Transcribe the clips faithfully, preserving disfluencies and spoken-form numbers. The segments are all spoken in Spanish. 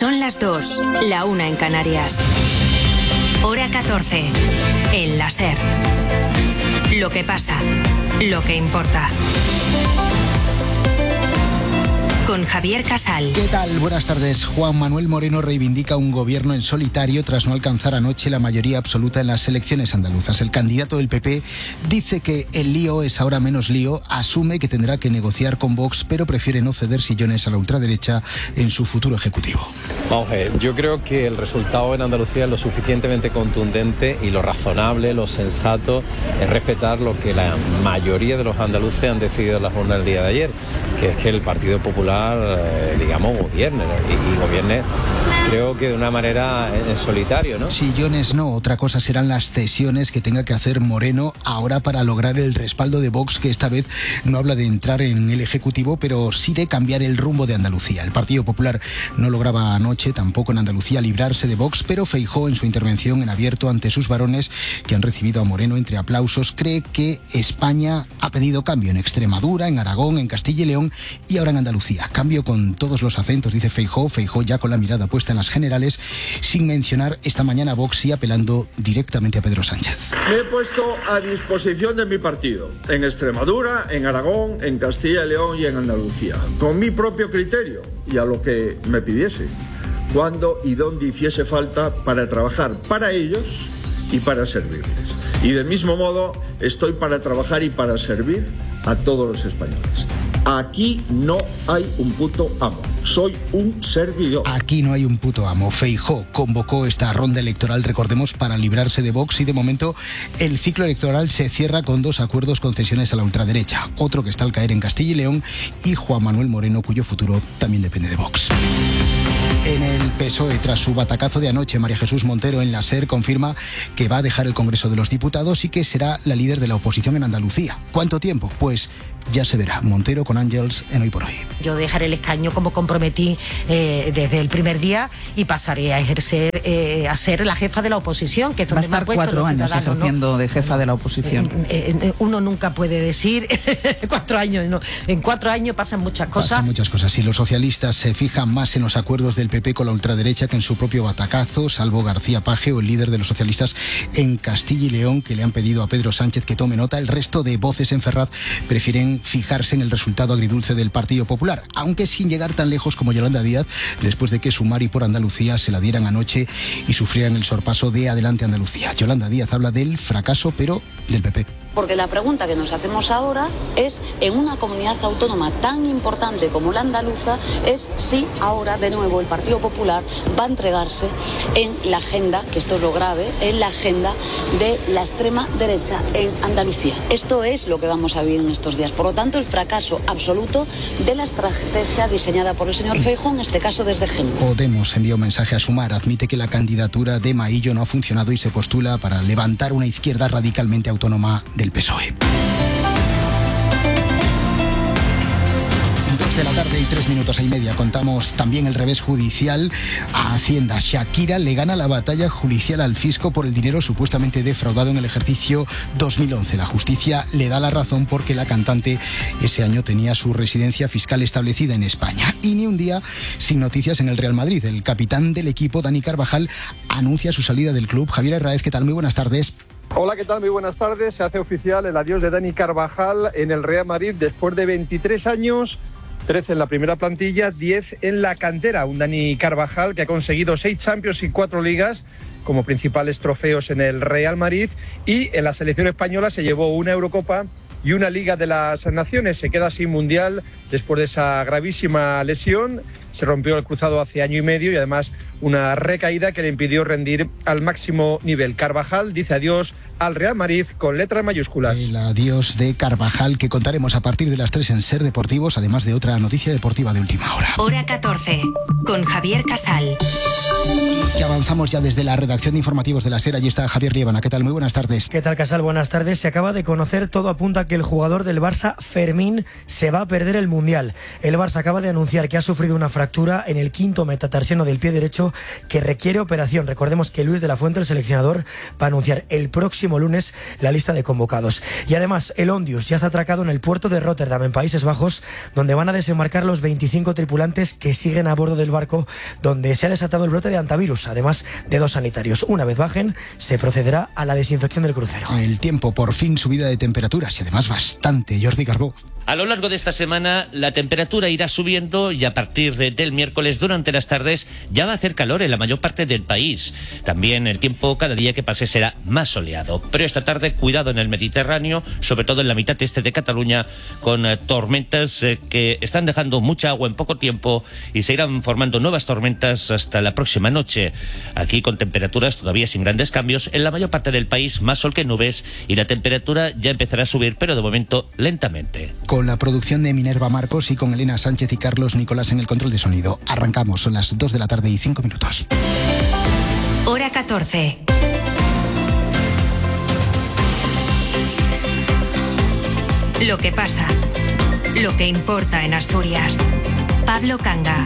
Son las dos, la una en Canarias. Hora catorce, en la SER. Lo que pasa, lo que importa. Con Javier Casal. ¿Qué tal? Buenas tardes. Juan Manuel Moreno reivindica un gobierno en solitario tras no alcanzar anoche la mayoría absoluta en las elecciones andaluzas. El candidato del P P dice que el lío es ahora menos lío, asume que tendrá que negociar con Vox, pero prefiere no ceder sillones a la ultraderecha en su futuro ejecutivo. Vamos a ver, yo creo que el resultado en Andalucía es lo suficientemente contundente y lo razonable, lo sensato es respetar lo que la mayoría de los andaluces han decidido en la jornada del día de ayer, que es que el Partido Popular Eh, digamos, gobierne, ¿no? y, y gobierne, creo que de una manera en solitario, ¿no? Sillones no, otra cosa serán las cesiones que tenga que hacer Moreno ahora para lograr el respaldo de Vox, que esta vez no habla de entrar en el Ejecutivo, pero sí de cambiar el rumbo de Andalucía. El Partido Popular no lograba anoche, tampoco en Andalucía, librarse de Vox, pero Feijóo, en su intervención en abierto ante sus varones, que han recibido a Moreno entre aplausos, cree que España ha pedido cambio en Extremadura, en Aragón, en Castilla y León y ahora en Andalucía. Cambio con todos los acentos, dice Feijóo, Feijóo ya con la mirada puesta en las generales, sin mencionar esta mañana a Vox y apelando directamente a Pedro Sánchez. Me he puesto a disposición de mi partido, en Extremadura, en Aragón, en Castilla y León y en Andalucía, con mi propio criterio y a lo que me pidiese, cuando y donde hiciese falta para trabajar para ellos y para servirles. Y del mismo modo estoy para trabajar y para servir a todos los españoles. Aquí no hay un puto amo, soy un servidor. Aquí no hay un puto amo. Feijóo convocó esta ronda electoral, recordemos, para librarse de Vox y de momento el ciclo electoral se cierra con dos acuerdos concesiones a la ultraderecha, otro que está al caer en Castilla y León y Juan Manuel Moreno, cuyo futuro también depende de Vox. En el P S O E, tras su batacazo de anoche, María Jesús Montero en la SER confirma que va a dejar el Congreso de los Diputados y que será la líder de la oposición en Andalucía. ¿Cuánto tiempo? Pues ya se verá. Montero con Ángels en Hoy por Hoy. Yo dejaré el escaño como comprometí eh, desde el primer día y pasaré a ejercer, eh, a ser la jefa de la oposición, que es donde va a estar me han puesto cuatro años ejerciendo, ¿no?, de jefa de la oposición. Eh, eh, uno nunca puede decir cuatro años, no. En cuatro años pasan muchas cosas. Pasan muchas cosas. Si los socialistas se fijan más en los acuerdos del P P con la ultraderecha que en su propio batacazo, salvo García Paje o el líder de los socialistas en Castilla y León, que le han pedido a Pedro Sánchez que tome nota, el resto de voces en Ferraz prefieren fijarse en el resultado agridulce del Partido Popular, aunque sin llegar tan lejos como Yolanda Díaz, después de que Sumar y por Andalucía se la dieran anoche y sufrieran el sorpaso de Adelante Andalucía. Yolanda Díaz habla del fracaso, pero del P P. Porque la pregunta que nos hacemos ahora es, en una comunidad autónoma tan importante como la andaluza, es si ahora de nuevo el Partido Popular va a entregarse en la agenda, que esto es lo grave, en la agenda de la extrema derecha en Andalucía. Esto es lo que vamos a vivir en estos días. Por lo tanto, el fracaso absoluto de la estrategia diseñada por el señor Feijóo, en este caso desde Génova. Podemos envía un mensaje a Sumar, admite que la candidatura de Maillo no ha funcionado y se postula para levantar una izquierda radicalmente autónoma del P S O E. De la tarde y tres minutos y media contamos también el revés judicial a Hacienda. Shakira le gana la batalla judicial al fisco por el dinero supuestamente defraudado en el ejercicio dos mil once. La justicia le da la razón porque la cantante ese año tenía su residencia fiscal establecida en España. Y ni un día sin noticias en el Real Madrid. El capitán del equipo, Dani Carvajal, anuncia su salida del club. Javier Herráez, ¿qué tal? Muy buenas tardes. Hola, ¿qué tal? Muy buenas tardes. Se hace oficial el adiós de Dani Carvajal en el Real Madrid después de veintitrés años, trece en la primera plantilla, diez en la cantera. Un Dani Carvajal que ha conseguido seis Champions y cuatro Ligas como principales trofeos en el Real Madrid, y en la selección española se llevó una Eurocopa y una Liga de las Naciones. Se queda sin Mundial después de esa gravísima lesión. Se rompió el cruzado hace año y medio y además una recaída que le impidió rendir al máximo nivel. Carvajal dice adiós al Real Madrid con letras mayúsculas. El adiós de Carvajal, que contaremos a partir de las tres en Ser Deportivos, además de otra noticia deportiva de última hora. Hora catorce, con Javier Casal. Y avanzamos ya desde la redacción de informativos de la SER. Allí está Javier Liébana. ¿Qué tal? Muy buenas tardes. ¿Qué tal, Casal? Buenas tardes. Se acaba de conocer, todo apunta a que el jugador del Barça, Fermín, se va a perder el Mundial. El Barça acaba de anunciar que ha sufrido una fractura en el quinto metatarsiano del pie derecho que requiere operación. Recordemos que Luis de la Fuente, el seleccionador, va a anunciar el próximo lunes la lista de convocados. Y además, el Ondius ya está atracado en el puerto de Rotterdam, en Países Bajos, donde van a desembarcar los veinticinco tripulantes que siguen a bordo del barco donde se ha desatado el brote de antivirus, además de dos sanitarios. Una vez bajen, se procederá a la desinfección del crucero. El tiempo, por fin subida de temperaturas y además bastante. Jordi Carbó. A lo largo de esta semana la temperatura irá subiendo y a partir de, del miércoles durante las tardes ya va a hacer calor en la mayor parte del país. También el tiempo cada día que pase será más soleado. Pero esta tarde cuidado en el Mediterráneo, sobre todo en la mitad este de Cataluña, con eh, tormentas eh, que están dejando mucha agua en poco tiempo y se irán formando nuevas tormentas hasta la próxima noche. Aquí con temperaturas todavía sin grandes cambios. En la mayor parte del país más sol que nubes y la temperatura ya empezará a subir, pero de momento lentamente. Con la producción de Minerva Marcos y con Elena Sánchez y Carlos Nicolás en el control de sonido. Arrancamos, son las dos de la tarde y cinco minutos. Hora catorce. Lo que pasa, lo que importa en Asturias. Pablo Canga.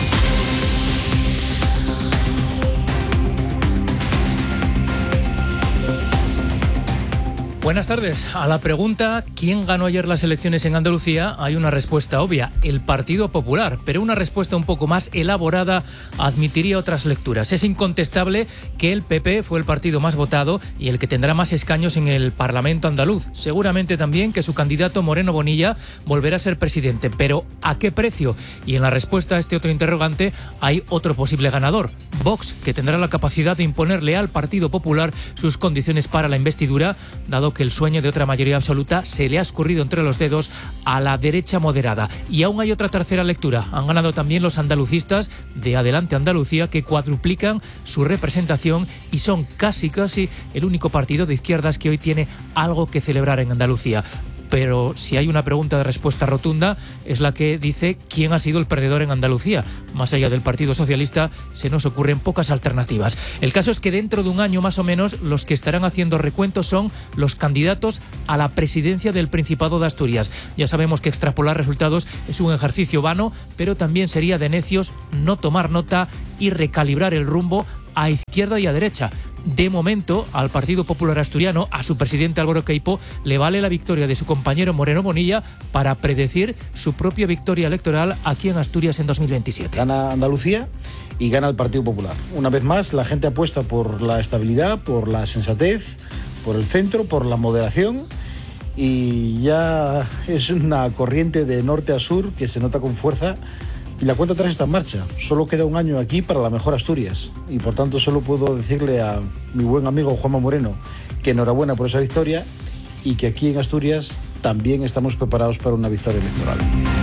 Buenas tardes. A la pregunta ¿quién ganó ayer las elecciones en Andalucía? Hay una respuesta obvia, el Partido Popular, pero una respuesta un poco más elaborada admitiría otras lecturas. Es incontestable que el P P fue el partido más votado y el que tendrá más escaños en el Parlamento andaluz. Seguramente también que su candidato Moreno Bonilla volverá a ser presidente, pero ¿a qué precio? Y en la respuesta a este otro interrogante hay otro posible ganador, Vox, que tendrá la capacidad de imponerle al Partido Popular sus condiciones para la investidura, dado que el sueño de otra mayoría absoluta se le ha escurrido entre los dedos a la derecha moderada. Y aún hay otra tercera lectura. Han ganado también los andalucistas de Adelante Andalucía, que cuadruplican su representación y son casi casi el único partido de izquierdas que hoy tiene algo que celebrar en Andalucía. Pero si hay una pregunta de respuesta rotunda, es la que dice quién ha sido el perdedor en Andalucía. Más allá del Partido Socialista, se nos ocurren pocas alternativas. El caso es que dentro de un año más o menos, los que estarán haciendo recuentos son los candidatos a la presidencia del Principado de Asturias. Ya sabemos que extrapolar resultados es un ejercicio vano, pero también sería de necios no tomar nota y recalibrar el rumbo a izquierda y a derecha. De momento, al Partido Popular Asturiano, a su presidente Álvaro Queipo, le vale la victoria de su compañero Moreno Bonilla para predecir su propia victoria electoral aquí en Asturias en dos mil veintisiete. Gana Andalucía y gana el Partido Popular. Una vez más, la gente apuesta por la estabilidad, por la sensatez, por el centro, por la moderación, y ya es una corriente de norte a sur que se nota con fuerza. Y la cuenta atrás está en marcha. Solo queda un año aquí para la mejor Asturias. Y por tanto solo puedo decirle a mi buen amigo Juanma Moreno que enhorabuena por esa victoria y que aquí en Asturias también estamos preparados para una victoria electoral.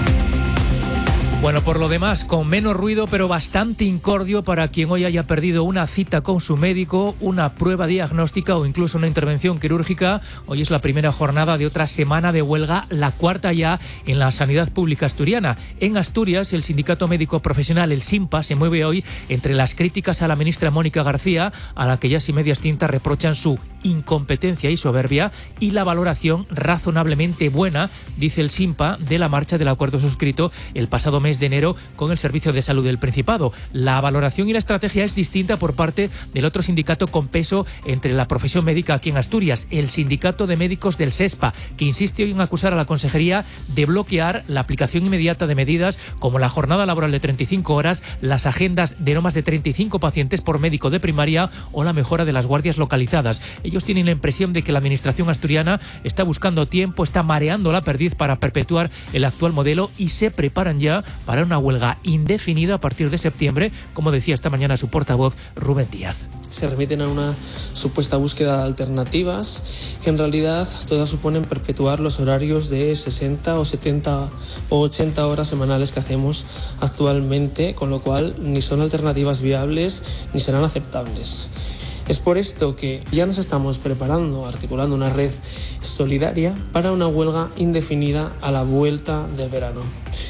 Bueno, por lo demás, con menos ruido, pero bastante incordio para quien hoy haya perdido una cita con su médico, una prueba diagnóstica o incluso una intervención quirúrgica. Hoy es la primera jornada de otra semana de huelga, la cuarta ya en la sanidad pública asturiana. En Asturias, el sindicato médico profesional, el SINPA, se mueve hoy entre las críticas a la ministra Mónica García, a la que ya sin medias tintas reprochan su incompetencia y soberbia, y la valoración razonablemente buena, dice el SINPA, de la marcha del acuerdo suscrito el pasado mes de enero con el Servicio de Salud del Principado. La valoración y la estrategia es distinta por parte del otro sindicato con peso entre la profesión médica aquí en Asturias, el Sindicato de Médicos del SESPA, que insiste hoy en acusar a la Consejería de bloquear la aplicación inmediata de medidas como la jornada laboral de treinta y cinco horas, las agendas de no más de treinta y cinco pacientes por médico de primaria o la mejora de las guardias localizadas. Ellos tienen la impresión de que la administración asturiana está buscando tiempo, está mareando la perdiz para perpetuar el actual modelo y se preparan ya para una huelga indefinida a partir de septiembre, como decía esta mañana su portavoz Rubén Díaz. Se remiten a una supuesta búsqueda de alternativas que en realidad todas suponen perpetuar los horarios de sesenta o setenta o ochenta horas semanales que hacemos actualmente, con lo cual ni son alternativas viables ni serán aceptables. Es por esto que ya nos estamos preparando, articulando una red solidaria para una huelga indefinida a la vuelta del verano.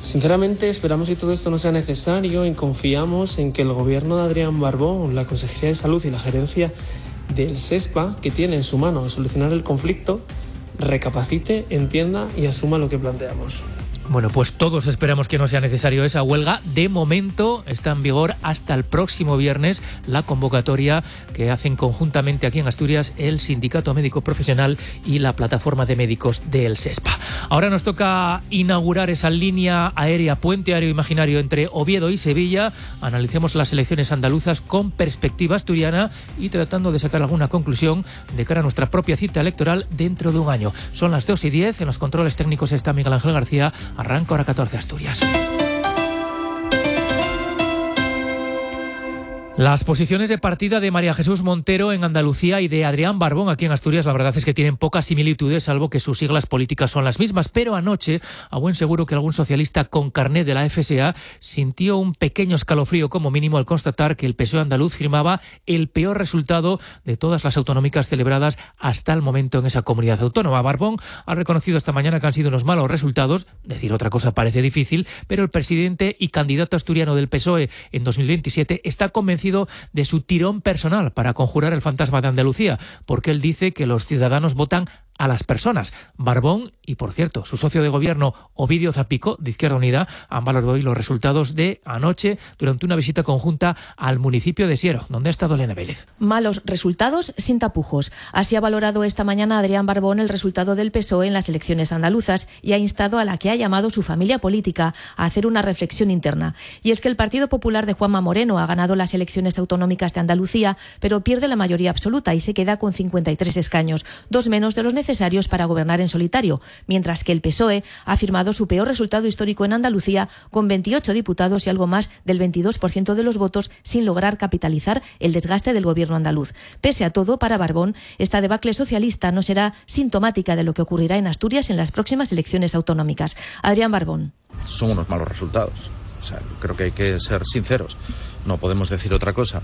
Sinceramente, esperamos que todo esto no sea necesario y confiamos en que el gobierno de Adrián Barbón, la Consejería de Salud y la gerencia del SESPA, que tiene en su mano solucionar el conflicto, recapacite, entienda y asuma lo que planteamos. Bueno, pues todos esperamos que no sea necesario esa huelga. De momento está en vigor hasta el próximo viernes la convocatoria que hacen conjuntamente aquí en Asturias el Sindicato Médico Profesional y la Plataforma de Médicos del SESPA. Ahora nos toca inaugurar esa línea aérea, puente aéreo imaginario entre Oviedo y Sevilla. Analicemos las elecciones andaluzas con perspectiva asturiana y tratando de sacar alguna conclusión de cara a nuestra propia cita electoral dentro de un año. Son las dos y diez, en los controles técnicos está Miguel Ángel García. Arranca Hora catorce Asturias. Las posiciones de partida de María Jesús Montero en Andalucía y de Adrián Barbón aquí en Asturias, la verdad es que tienen pocas similitudes, salvo que sus siglas políticas son las mismas. Pero anoche, a buen seguro que algún socialista con carné de la F S A sintió un pequeño escalofrío como mínimo al constatar que el P S O E andaluz firmaba el peor resultado de todas las autonómicas celebradas hasta el momento en esa comunidad autónoma. Barbón ha reconocido esta mañana que han sido unos malos resultados. Decir otra cosa parece difícil, pero el presidente y candidato asturiano del P S O E en dos mil veintisiete está convencido de su tirón personal para conjurar el fantasma de Andalucía, porque él dice que los ciudadanos votan a las personas. Barbón y, por cierto, su socio de gobierno Ovidio Zapico, de Izquierda Unida, han valorado hoy los resultados de anoche durante una visita conjunta al municipio de Siero, donde ha estado Elena Vélez. Malos resultados sin tapujos. Así ha valorado esta mañana Adrián Barbón el resultado del P S O E en las elecciones andaluzas y ha instado a la que ha llamado su familia política a hacer una reflexión interna. Y es que el Partido Popular de Juanma Moreno ha ganado las elecciones autonómicas de Andalucía, pero pierde la mayoría absoluta y se queda con cincuenta y tres escaños, dos menos de los necesarios para gobernar en solitario, mientras que el P S O E ha firmado su peor resultado histórico en Andalucía con veintiocho diputados y algo más del veintidós por ciento de los votos sin lograr capitalizar el desgaste del gobierno andaluz. Pese a todo, para Barbón, esta debacle socialista no será sintomática de lo que ocurrirá en Asturias en las próximas elecciones autonómicas. Adrián Barbón. Son unos malos resultados. O sea, creo que hay que ser sinceros. No podemos decir otra cosa.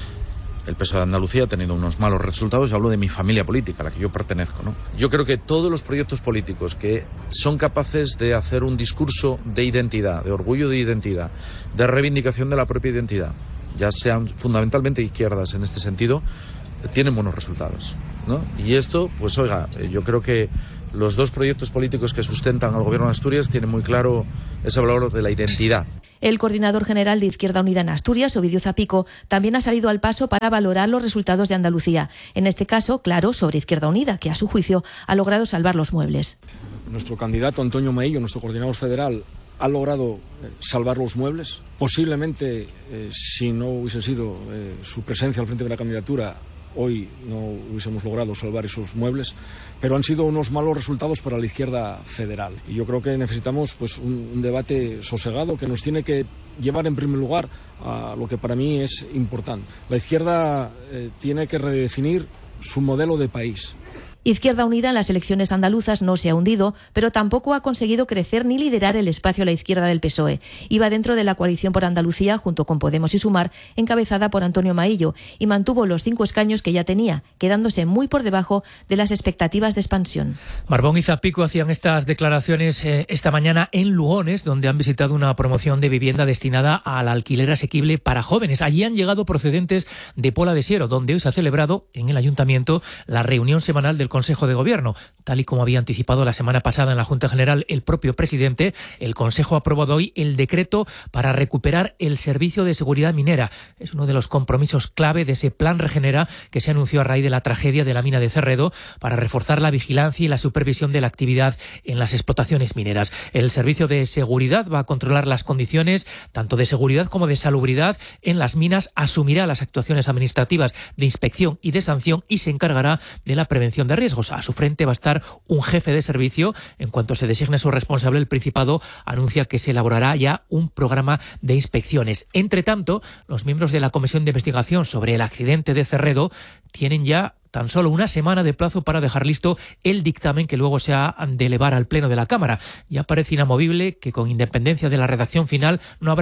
El P S O E de Andalucía ha tenido unos malos resultados y hablo de mi familia política, a la que yo pertenezco, ¿no? Yo creo que todos los proyectos políticos que son capaces de hacer un discurso de identidad, de orgullo de identidad, de reivindicación de la propia identidad, ya sean fundamentalmente izquierdas en este sentido, tienen buenos resultados, ¿no? Y esto, pues oiga, yo creo que los dos proyectos políticos que sustentan al gobierno de Asturias tienen muy claro ese valor de la identidad. El coordinador general de Izquierda Unida en Asturias, Ovidio Zapico, también ha salido al paso para valorar los resultados de Andalucía. En este caso, claro, sobre Izquierda Unida, que a su juicio ha logrado salvar los muebles. Nuestro candidato Antonio Maillo, nuestro coordinador federal, ha logrado salvar los muebles. Posiblemente, eh, si no hubiese sido eh, su presencia al frente de la candidatura, hoy no hubiésemos logrado salvar esos muebles, pero han sido unos malos resultados para la izquierda federal. Y yo creo que necesitamos pues, un, un debate sosegado que nos tiene que llevar en primer lugar a lo que para mí es importante. La izquierda eh, tiene que redefinir su modelo de país. Izquierda Unida en las elecciones andaluzas no se ha hundido, pero tampoco ha conseguido crecer ni liderar el espacio a la izquierda del P S O E. Iba dentro de la coalición por Andalucía, junto con Podemos y Sumar, encabezada por Antonio Maillo, y mantuvo los cinco escaños que ya tenía, quedándose muy por debajo de las expectativas de expansión. Barbón y Zapico hacían estas declaraciones eh, esta mañana en Lugones, donde han visitado una promoción de vivienda destinada al alquiler asequible para jóvenes. Allí han llegado procedentes de Pola de Siero, donde hoy se ha celebrado en el ayuntamiento la reunión semanal del Consejo de Gobierno. Tal y como había anticipado la semana pasada en la Junta General el propio presidente, el Consejo ha aprobado hoy el decreto para recuperar el servicio de seguridad minera. Es uno de los compromisos clave de ese plan Regenera que se anunció a raíz de la tragedia de la mina de Cerredo para reforzar la vigilancia y la supervisión de la actividad en las explotaciones mineras. El servicio de seguridad va a controlar las condiciones tanto de seguridad como de salubridad en las minas, asumirá las actuaciones administrativas de inspección y de sanción y se encargará de la prevención de riesgos. A su frente va a estar un jefe de servicio. En cuanto se designe su responsable, el Principado anuncia que se elaborará ya un programa de inspecciones. Entre tanto, los miembros de la Comisión de Investigación sobre el accidente de Cerredo tienen ya tan solo una semana de plazo para dejar listo el dictamen que luego se ha de elevar al Pleno de la Cámara. Ya parece inamovible que, con independencia de la redacción final, no habrá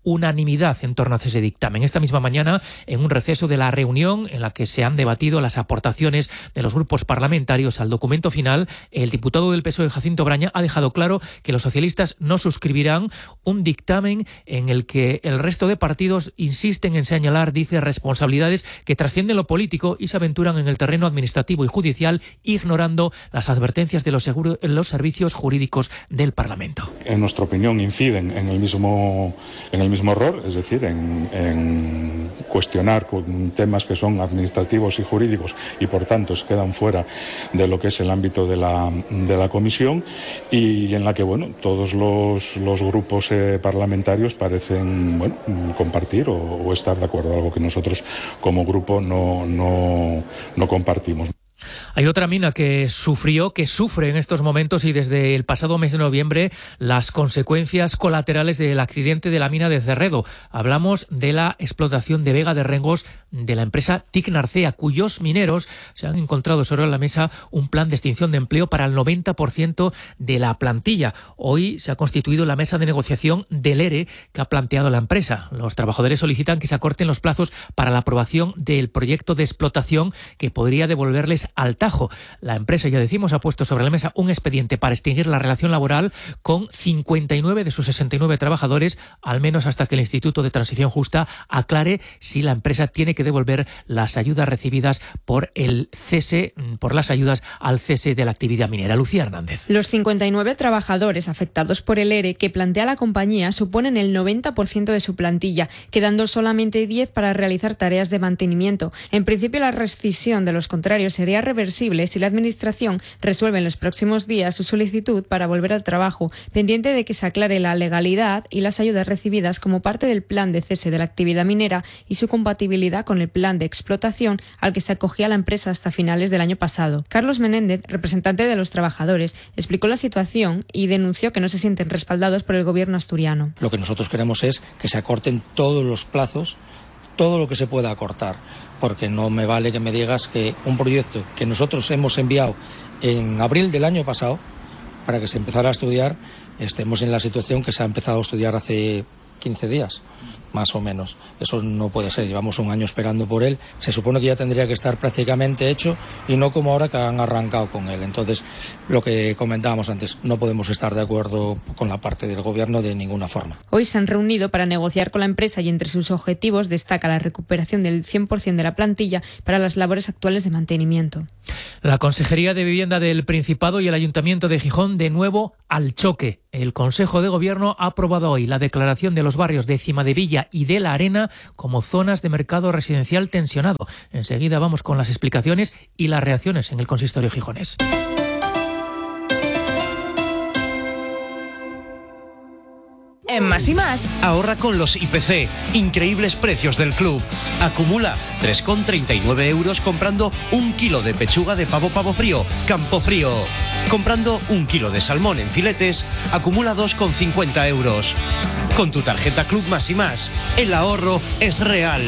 unanimidad en torno a ese dictamen. Esta misma mañana, en un receso de la reunión en la que se han debatido las aportaciones de los grupos parlamentarios al documento final, el diputado del P S O E, Jacinto Braña, ha dejado claro que los socialistas no suscribirán un dictamen en el que el resto de partidos insisten en señalar, dice, responsabilidades que trascienden lo político y se aventuran en el terreno administrativo y judicial, ignorando las advertencias de los, seguro, los servicios jurídicos del Parlamento. En nuestra opinión inciden en el mismo, en el mismo error, es decir, en, en cuestionar temas que son administrativos y jurídicos y por tanto se quedan fuera de lo que es el ámbito de la, de la comisión, y en la que bueno todos los, los grupos eh, parlamentarios parecen bueno compartir o, o estar de acuerdo, algo que nosotros como grupo no, no, no compartimos. Hay otra mina que sufrió, que sufre en estos momentos y desde el pasado mes de noviembre las consecuencias colaterales del accidente de la mina de Cerredo. Hablamos de la explotación de Vega de Rengos de la empresa Ticnarcea, cuyos mineros se han encontrado sobre la mesa un plan de extinción de empleo para el noventa por ciento de la plantilla. Hoy se ha constituido la mesa de negociación del ERE que ha planteado la empresa. Los trabajadores solicitan que se acorten los plazos para la aprobación del proyecto de explotación que podría devolverles al tajo. La empresa, ya decimos, ha puesto sobre la mesa un expediente para extinguir la relación laboral con cincuenta y nueve de sus sesenta y nueve trabajadores, al menos hasta que el Instituto de Transición Justa aclare si la empresa tiene que devolver las ayudas recibidas por el cese, por las ayudas al cese de la actividad minera. Lucía Hernández. Los cincuenta y nueve trabajadores afectados por el ERE que plantea la compañía suponen el noventa por ciento de su plantilla, quedando solamente diez para realizar tareas de mantenimiento. En principio, la rescisión de los contrarios sería reversible si la Administración resuelve en los próximos días su solicitud para volver al trabajo, pendiente de que se aclare la legalidad y las ayudas recibidas como parte del plan de cese de la actividad minera y su compatibilidad con el plan de explotación al que se acogía la empresa hasta finales del año pasado. Carlos Menéndez, representante de los trabajadores, explicó la situación y denunció que no se sienten respaldados por el gobierno asturiano. Lo que nosotros queremos es que se acorten todos los plazos, todo lo que se pueda acortar, porque no me vale que me digas que un proyecto que nosotros hemos enviado en abril del año pasado para que se empezara a estudiar, estemos en la situación que se ha empezado a estudiar hace quince días, más o menos. Eso no puede ser, llevamos un año esperando por él, se supone que ya tendría que estar prácticamente hecho y no como ahora que han arrancado con él. Entonces, lo que comentábamos antes, no podemos estar de acuerdo con la parte del gobierno de ninguna forma. Hoy se han reunido para negociar con la empresa y entre sus objetivos destaca la recuperación del cien por ciento de la plantilla para las labores actuales de mantenimiento. La Consejería de Vivienda del Principado y el Ayuntamiento de Gijón de nuevo al choque. El Consejo de Gobierno ha aprobado hoy la declaración de los barrios de Cimadevilla y de La Arena como zonas de mercado residencial tensionado. Enseguida vamos con las explicaciones y las reacciones en el consistorio gijonés. En Más y Más, ahorra con los I P C. Increíbles precios del club. Acumula tres con treinta y nueve euros comprando un kilo de pechuga de pavo pavo frío, Campo Frío. Comprando un kilo de salmón en filetes, acumula dos con cincuenta euros. Con tu tarjeta Club Más y Más, el ahorro es real.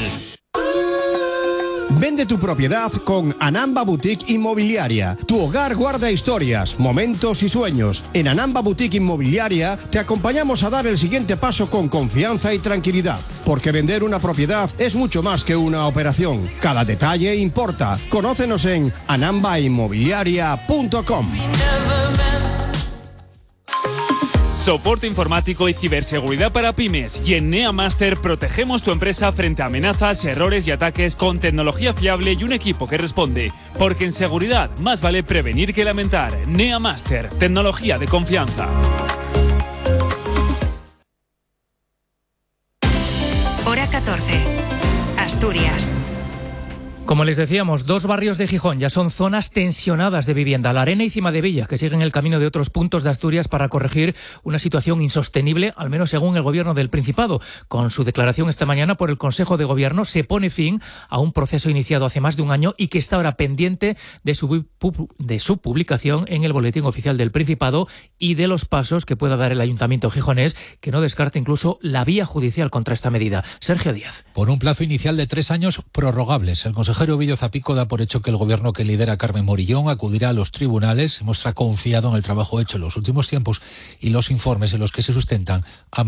Vende tu propiedad con Anamba Boutique Inmobiliaria. Tu hogar guarda historias, momentos y sueños. En Anamba Boutique Inmobiliaria te acompañamos a dar el siguiente paso con confianza y tranquilidad. Porque vender una propiedad es mucho más que una operación. Cada detalle importa. Conócenos en anamba inmobiliaria punto com. Soporte informático y ciberseguridad para pymes. Y en NeaMaster protegemos tu empresa frente a amenazas, errores y ataques con tecnología fiable y un equipo que responde. Porque en seguridad más vale prevenir que lamentar. NeaMaster, tecnología de confianza. Hora catorce. Asturias. Como les decíamos, dos barrios de Gijón ya son zonas tensionadas de vivienda, La Arena y Cimadevilla, que siguen el camino de otros puntos de Asturias para corregir una situación insostenible, al menos según el Gobierno del Principado. Con su declaración esta mañana por el Consejo de Gobierno se pone fin a un proceso iniciado hace más de un año y que está ahora pendiente de su, de su publicación en el Boletín Oficial del Principado y de los pasos que pueda dar el Ayuntamiento gijonés, que no descarta incluso la vía judicial contra esta medida. Sergio Díaz. Por un plazo inicial de tres años prorrogables, el consejero Ovidio Zapico da por hecho que el gobierno que lidera Carmen Morillón acudirá a los tribunales, se muestra confiado en el trabajo hecho en los últimos tiempos y los informes en los que se sustentan ambas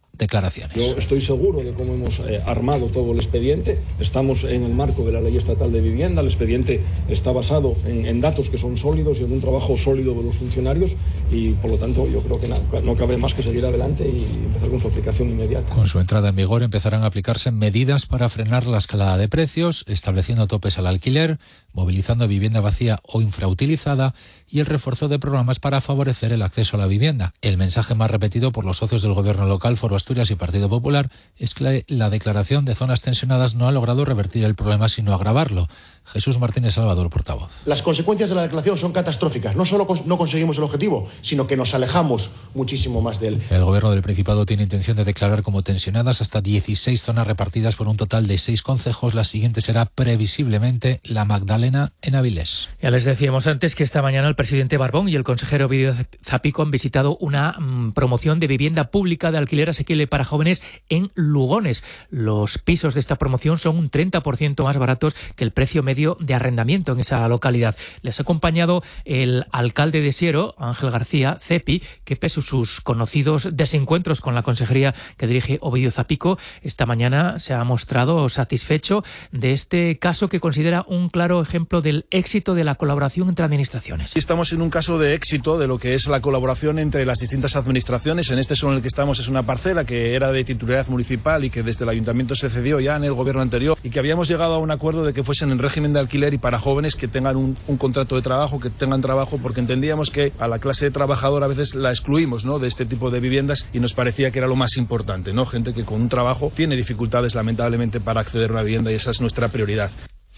declaraciones. Yo estoy seguro de cómo hemos eh, armado todo el expediente. Estamos en el marco de la Ley Estatal de Vivienda. El expediente está basado en, en datos que son sólidos y en un trabajo sólido de los funcionarios y, por lo tanto, yo creo que no, no cabe más que seguir adelante y empezar con su aplicación inmediata. Con su entrada en vigor empezarán a aplicarse medidas para frenar la escalada de precios, estableciendo topes al alquiler, movilizando vivienda vacía o infrautilizada y el refuerzo de programas para favorecer el acceso a la vivienda. El mensaje más repetido por los socios del gobierno local, Foro Asturias y Partido Popular, es que la declaración de zonas tensionadas no ha logrado revertir el problema, sino agravarlo. Jesús Martínez Salvador, portavoz. Las consecuencias de la declaración son catastróficas. No solo no conseguimos el objetivo, sino que nos alejamos muchísimo más de él. El gobierno del Principado tiene intención de declarar como tensionadas hasta dieciséis zonas repartidas por un total de seis concejos. La siguiente será previsiblemente La Magdalena, en Avilés. Ya les decíamos antes que esta mañana el presidente Barbón y el consejero Ovidio Zapico han visitado una mmm, promoción de vivienda pública de alquiler asequible para jóvenes en Lugones. Los pisos de esta promoción son un treinta por ciento más baratos que el precio medio de arrendamiento en esa localidad. Les ha acompañado el alcalde de Siero, Ángel García Cepi, que pese a sus conocidos desencuentros con la consejería que dirige Ovidio Zapico, esta mañana se ha mostrado satisfecho de este caso que considera un claro ejemplo del éxito de la colaboración entre administraciones. Estamos en un caso de éxito de lo que es la colaboración entre las distintas administraciones. En este solo en el que estamos es una parcela que era de titularidad municipal y que desde el ayuntamiento se cedió ya en el gobierno anterior y que habíamos llegado a un acuerdo de que fuesen en régimen de alquiler y para jóvenes que tengan un, un contrato de trabajo, que tengan trabajo, porque entendíamos que a la clase trabajadora a veces la excluimos, ¿no?, de este tipo de viviendas y nos parecía que era lo más importante, ¿no? Gente que con un trabajo tiene dificultades lamentablemente para acceder a una vivienda y esa es nuestra prioridad.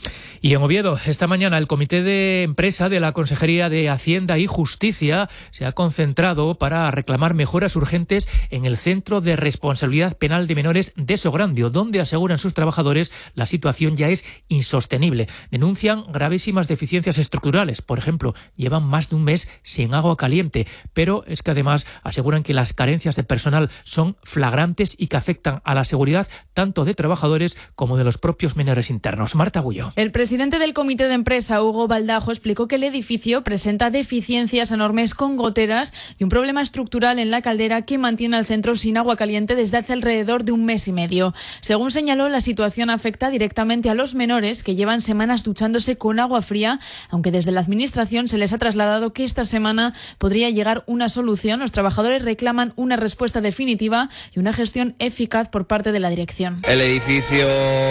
Y en Oviedo, esta mañana, el Comité de Empresa de la Consejería de Hacienda y Justicia se ha concentrado para reclamar mejoras urgentes en el Centro de Responsabilidad Penal de Menores de Sograndio, donde aseguran sus trabajadores la situación ya es insostenible. Denuncian gravísimas deficiencias estructurales. Por ejemplo, llevan más de un mes sin agua caliente, pero es que además aseguran que las carencias de personal son flagrantes y que afectan a la seguridad tanto de trabajadores como de los propios menores internos. Marta Gullo. El presidente del Comité de Empresa, Hugo Baldajo, explicó que el edificio presenta deficiencias enormes con goteras y un problema estructural en la caldera que mantiene al centro sin agua caliente desde hace alrededor de un mes y medio. Según señaló, la situación afecta directamente a los menores que llevan semanas duchándose con agua fría, aunque desde la Administración se les ha trasladado que esta semana podría llegar una solución. Los trabajadores reclaman una respuesta definitiva y una gestión eficaz por parte de la dirección. El edificio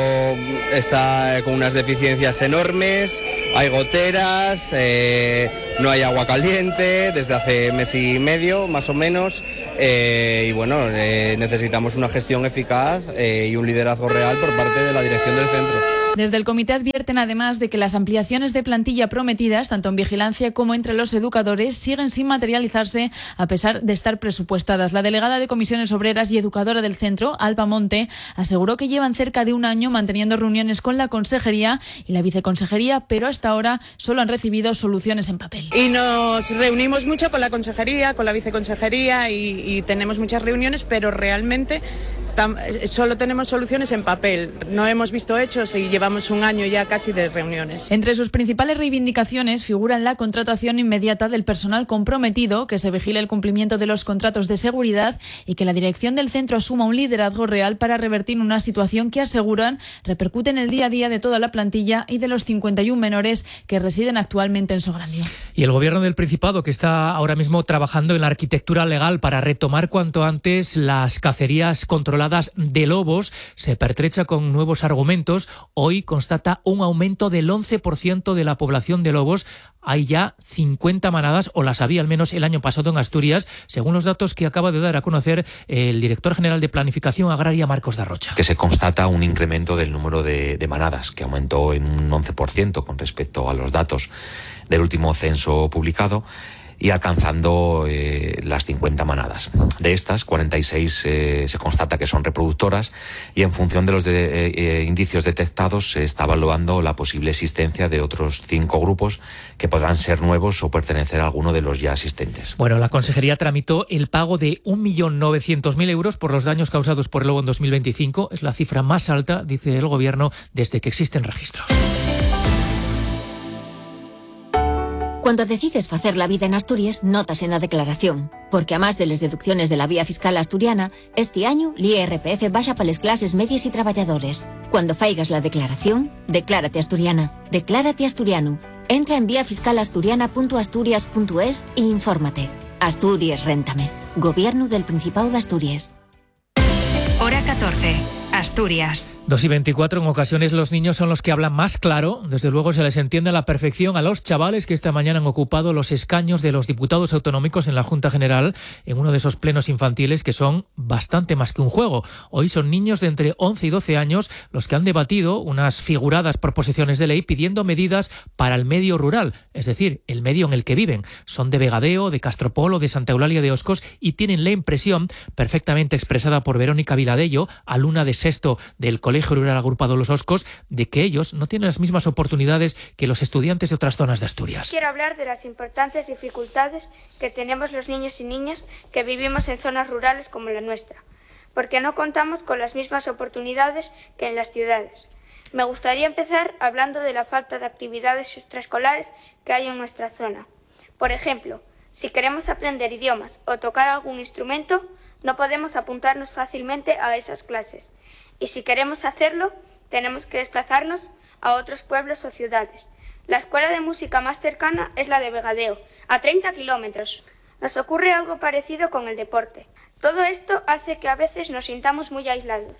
está con unas deficiencias enormes, hay goteras, eh, no hay agua caliente desde hace mes y medio más o menos eh, y bueno, eh, necesitamos una gestión eficaz eh, y un liderazgo real por parte de la dirección del centro. Desde el comité advierten además de que las ampliaciones de plantilla prometidas, tanto en vigilancia como entre los educadores, siguen sin materializarse a pesar de estar presupuestadas. La delegada de Comisiones Obreras y educadora del centro, Alba Monte, aseguró que llevan cerca de un año manteniendo reuniones con la consejería y la viceconsejería, pero hasta ahora solo han recibido soluciones en papel. Y nos reunimos mucho con la consejería, con la viceconsejería y, y tenemos muchas reuniones, pero realmente tam, solo tenemos soluciones en papel. No hemos visto hechos y llevamos un año ya casi de reuniones. Entre sus principales reivindicaciones figuran la contratación inmediata del personal comprometido, que se vigile el cumplimiento de los contratos de seguridad y que la dirección del centro asuma un liderazgo real para revertir una situación que aseguran repercute en el día a día de toda la plantilla y de los cincuenta y uno menores que residen actualmente en Sograndio. Y el Gobierno del Principado, que está ahora mismo trabajando en la arquitectura legal para retomar cuanto antes las cacerías controladas de lobos, se pertrecha con nuevos argumentos. Hoy constata un aumento del once por ciento de la población de lobos. Hay ya cincuenta manadas, o las había al menos el año pasado en Asturias, según los datos que acaba de dar a conocer el director general de Planificación Agraria, Marcos da Rocha. Que se constata un incremento del número de, de manadas, que aumentó en un once por ciento con respecto a los datos del último censo publicado, y alcanzando eh, las cincuenta manadas. De estas, cuarenta y seis eh, se constata que son reproductoras y en función de los de, eh, indicios detectados se está evaluando la posible existencia de otros cinco grupos que podrán ser nuevos o pertenecer a alguno de los ya existentes. Bueno, la Consejería tramitó el pago de un millón novecientos mil euros por los daños causados por el lobo en dos mil veinticinco. Es la cifra más alta, dice el Gobierno, desde que existen registros. Cuando decides facer la vida en Asturias, notas en la declaración, porque a más de las deducciones de la vía fiscal asturiana, este año l'I R P F baja para las clases medias y trabajadores. Cuando faigas la declaración, declárate asturiana, declárate asturiano. Entra en vía fiscal asturiana punto asturias punto es e infórmate. Asturias Réntame. Gobierno del Principado de Asturias. Hora catorce. Asturias. dos y veinticuatro, en ocasiones los niños son los que hablan más claro. Desde luego se les entiende a la perfección a los chavales que esta mañana han ocupado los escaños de los diputados autonómicos en la Junta General, en uno de esos plenos infantiles que son bastante más que un juego. Hoy son niños de entre once y doce años los que han debatido unas figuradas proposiciones de ley pidiendo medidas para el medio rural, es decir, el medio en el que viven. Son de Vegadeo, de Castropol o de Santa Eulalia de Oscos y tienen la impresión, perfectamente expresada por Verónica Viladello, alumna de sexto del Colegio Rural Agrupado Los Oscos, de que ellos no tienen las mismas oportunidades que los estudiantes de otras zonas de Asturias. Quiero hablar de las importantes dificultades que tenemos los niños y niñas que vivimos en zonas rurales como la nuestra, porque no contamos con las mismas oportunidades que en las ciudades. Me gustaría empezar hablando de la falta de actividades extraescolares que hay en nuestra zona. Por ejemplo, si queremos aprender idiomas o tocar algún instrumento, no podemos apuntarnos fácilmente a esas clases. Y si queremos hacerlo, tenemos que desplazarnos a otros pueblos o ciudades. La escuela de música más cercana es la de Vegadeo, a treinta kilómetros. Nos ocurre algo parecido con el deporte. Todo esto hace que a veces nos sintamos muy aislados.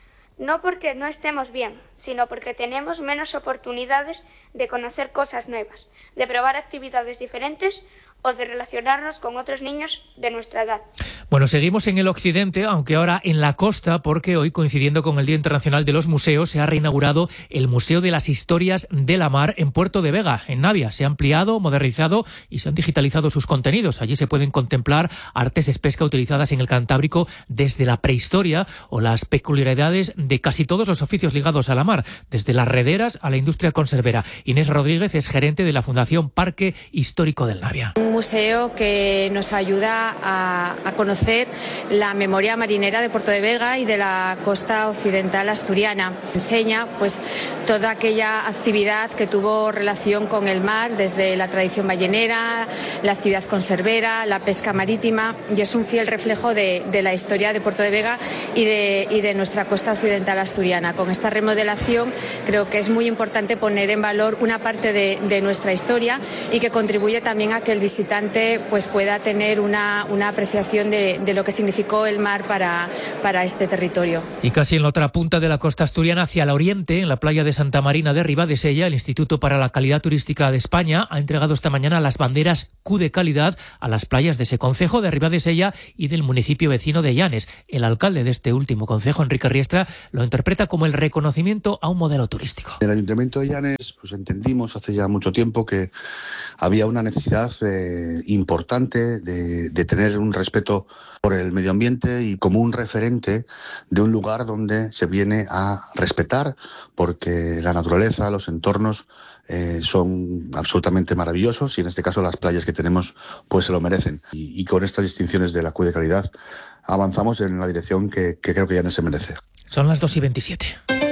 No porque no estemos bien, sino porque tenemos menos oportunidades de conocer cosas nuevas, de probar actividades diferentes o de relacionarnos con otros niños de nuestra edad. Bueno, seguimos en el occidente, aunque ahora en la costa, porque hoy, coincidiendo con el Día Internacional de los Museos, se ha reinaugurado el Museo de las Historias de la Mar en Puerto de Vega, en Navia. Se ha ampliado, modernizado y se han digitalizado sus contenidos. Allí se pueden contemplar artes de pesca utilizadas en el Cantábrico desde la prehistoria o las peculiaridades de casi todos los oficios ligados a la mar, desde las rederas a la industria conservera. Inés Rodríguez es gerente de la Fundación Parque Histórico del Navia. Un museo que nos ayuda a, a conocer la memoria marinera de Puerto de Vega y de la costa occidental asturiana. Enseña pues toda aquella actividad que tuvo relación con el mar, desde la tradición ballenera, la actividad conservera, la pesca marítima, y es un fiel reflejo de, de la historia de Puerto de Vega y de, y de nuestra costa occidental asturiana. Con esta remodelación creo que es muy importante poner en valor una parte de, de nuestra historia y que contribuye también a que el visitante pues pueda tener una, una apreciación de, de lo que significó el mar para, para este territorio. Y casi en la otra punta de la costa asturiana, hacia el oriente, en la playa de Santa Marina de Ribadesella, el Instituto para la Calidad Turística de España ha entregado esta mañana las banderas Q de calidad a las playas de ese concejo de Ribadesella y del municipio vecino de Llanes. El alcalde de este último concejo, Enrique Riestra, lo interpreta como el reconocimiento a un modelo turístico. El Ayuntamiento de Llanes pues entendimos hace ya mucho tiempo que había una necesidad eh, importante de, de tener un respeto por el medio ambiente y como un referente de un lugar donde se viene a respetar, porque la naturaleza, los entornos eh, son absolutamente maravillosos y en este caso las playas que tenemos pues se lo merecen. Y, y con estas distinciones de la Q de calidad avanzamos en la dirección que, que creo que Llanes se merece. Son las dos y veintisiete.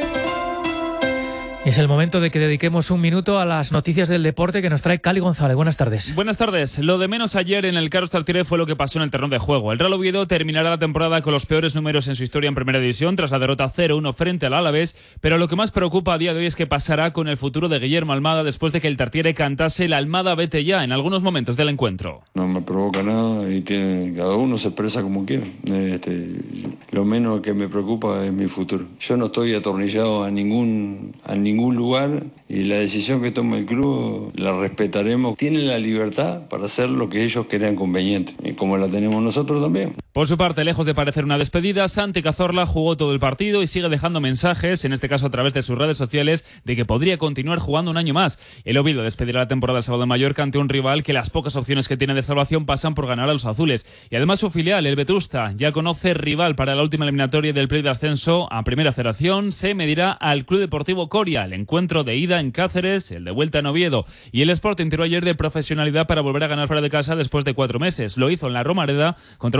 Es el momento de que dediquemos un minuto a las noticias del deporte que nos trae Cali González. Buenas tardes. Buenas tardes. Lo de menos ayer en el Carlos Tartiere fue lo que pasó en el terreno de juego. El Real Oviedo terminará la temporada con los peores números en su historia en Primera División tras la derrota cero uno frente al Alavés, pero lo que más preocupa a día de hoy es qué pasará con el futuro de Guillermo Almada después de que el Tartiere cantase la Almada vete ya en algunos momentos del encuentro. No me provoca nada y tiene, cada uno se expresa como quiere. Este, lo menos que me preocupa es mi futuro. Yo no estoy atornillado a ningún, a ningún lugar. Y la decisión que tome el club la respetaremos. Tienen la libertad para hacer lo que ellos crean conveniente, y como la tenemos nosotros también. Por su parte, lejos de parecer una despedida, Santi Cazorla jugó todo el partido y sigue dejando mensajes, en este caso a través de sus redes sociales, de que podría continuar jugando un año más. El Oviedo despedirá la temporada el sábado en Mallorca ante un rival que las pocas opciones que tiene de salvación pasan por ganar a los azules. Y además su filial, el Vetusta, ya conoce rival para la última eliminatoria del play de ascenso a Primera Federación. Se medirá al Club Deportivo Coria, el encuentro de ida en Cáceres, el de vuelta en Oviedo. Y el Sporting tiró ayer de profesionalidad para volver a ganar fuera de casa después de cuatro meses. Lo hizo en la Romareda contra un Zaragoza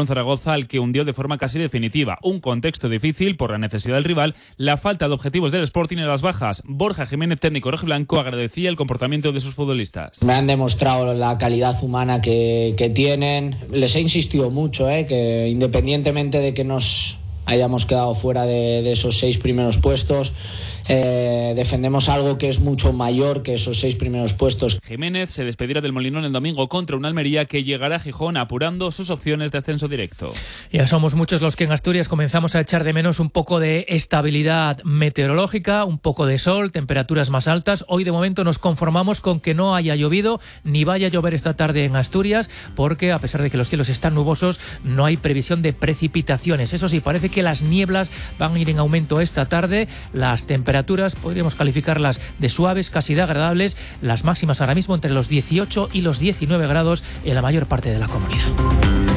Zaragoza al que hundió de forma casi definitiva. Un contexto difícil por la necesidad del rival, la falta de objetivos del Sporting y las bajas. Borja Jiménez, técnico rojiblanco, agradecía el comportamiento de sus futbolistas. Me han demostrado la calidad humana que, que tienen. Les he insistido mucho, eh, que independientemente de que nos hayamos quedado fuera de, de esos seis primeros puestos, Eh, defendemos algo que es mucho mayor que esos seis primeros puestos. Jiménez se despedirá del Molinón el domingo contra un Almería que llegará a Gijón apurando sus opciones de ascenso directo. Ya somos muchos los que en Asturias comenzamos a echar de menos un poco de estabilidad meteorológica, un poco de sol, temperaturas más altas. Hoy de momento nos conformamos con que no haya llovido ni vaya a llover esta tarde en Asturias, porque a pesar de que los cielos están nubosos no hay previsión de precipitaciones. Eso sí, parece que las nieblas van a ir en aumento esta tarde. Las temperaturas Temperaturas podríamos calificarlas de suaves, casi de agradables, las máximas ahora mismo entre los dieciocho y los diecinueve grados en la mayor parte de la comunidad.